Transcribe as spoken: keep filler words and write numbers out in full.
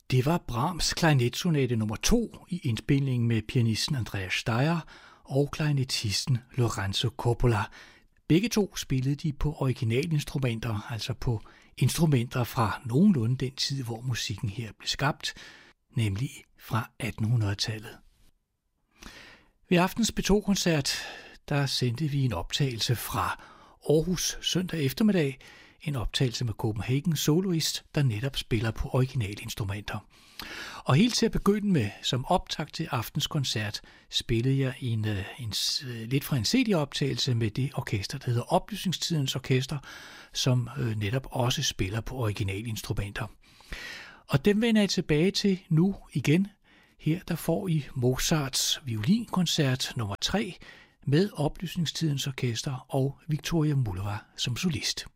Det var Brahms klarinet-sonate nummer to i indspilningen med pianisten Andreas Steyr og klarinettisten Lorenzo Coppola. Begge to spillede de på originalinstrumenter, altså på instrumenter fra nogenlunde den tid, hvor musikken her blev skabt, nemlig fra attenhundredetallet. Ved aftens P to-koncert, der sendte vi en optagelse fra Aarhus søndag eftermiddag, en optagelse med Copenhagen Soloist, der netop spiller på originalinstrumenter. Og helt til at begynde med, som optakt til aftens koncert, spillede jeg en, en, lidt fra en C D-optagelse med det orkester, der hedder Oplysningstidens Orkester, som øh, netop også spiller på originalinstrumenter. Og dem vender jeg tilbage til nu igen. Her der får I Mozarts violinkoncert nummer tre med Oplysningstidens Orkester og Victoria Mullova som solist.